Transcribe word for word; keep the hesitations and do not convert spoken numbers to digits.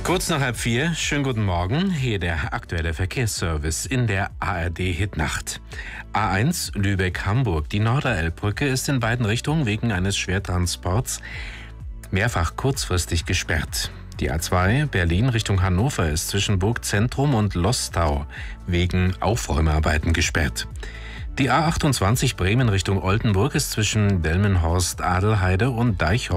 Kurz nach halb vier, schönen guten Morgen, hier der aktuelle Verkehrsservice in der A R D-Hitnacht. A eins Lübeck-Hamburg. Die Norderelbbrücke ist in beiden Richtungen wegen eines Schwertransports mehrfach kurzfristig gesperrt. Die A zwei Berlin Richtung Hannover ist zwischen Burgzentrum und Lostau wegen Aufräumarbeiten gesperrt. Die A achtundzwanzig Bremen Richtung Oldenburg ist zwischen Delmenhorst-Adelheide und Deichhorst